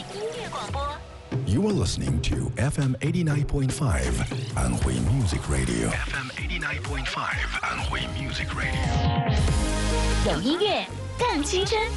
音乐广播。 You are listening to FM 89.5 Anhui Music Radio. FM 89.5 Anhui Music Radio. 有音乐，更青春。